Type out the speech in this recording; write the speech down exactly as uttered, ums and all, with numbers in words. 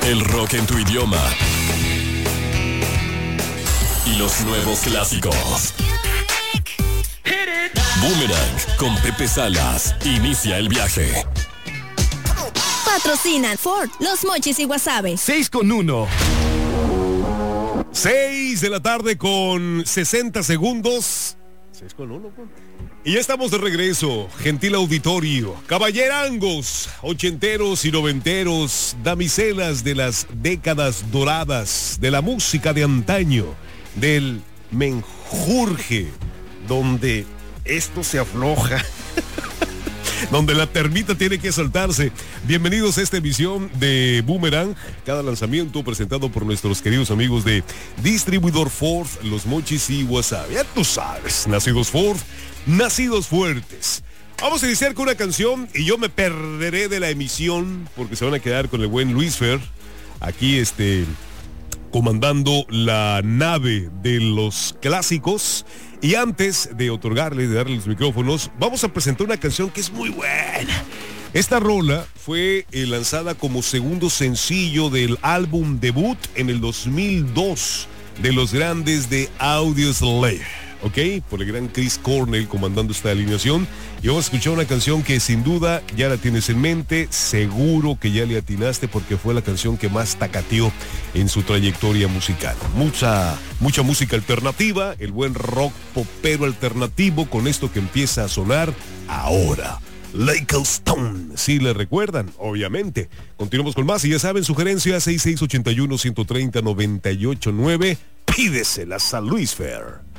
El rock en tu idioma. Y los nuevos clásicos. Boomerang con Pepe Salas. Inicia el viaje. Patrocinan Ford, Los Mochis y Guasave. seis con uno. seis de la tarde con sesenta segundos. seis con uno. Y ya estamos de regreso, gentil auditorio, caballerangos, ochenteros y noventeros, damiselas de las décadas doradas, de la música de antaño, del menjurje, donde esto se afloja, donde la termita tiene que soltarse. Bienvenidos a esta emisión de Boomerang, cada lanzamiento presentado por nuestros queridos amigos de Distribuidor Ford, Los Mochis y Guasave. Ya tú sabes, nacidos Ford, nacidos fuertes. Vamos a iniciar con una canción y yo me perderé de la emisión porque se van a quedar con el buen Luis Fer, aquí este, comandando la nave de los clásicos. Y antes de otorgarle, de darle los micrófonos, vamos a presentar una canción que es muy buena. Esta rola fue eh, lanzada como segundo sencillo del álbum debut en el dos mil dos de los grandes de Audioslave, ¿ok? Por el gran Chris Cornell comandando esta alineación. Y vamos a escuchar una canción que sin duda ya la tienes en mente, seguro que ya le atinaste porque fue la canción que más tacateó en su trayectoria musical. Mucha, mucha música alternativa, el buen rock popero alternativo con esto que empieza a sonar ahora. Lake Stone, si le recuerdan, obviamente. Continuamos con más y ya saben, sugerencias seis seis ocho uno, uno tres cero, nueve ocho nueve. Pídeselas a Luis Fer.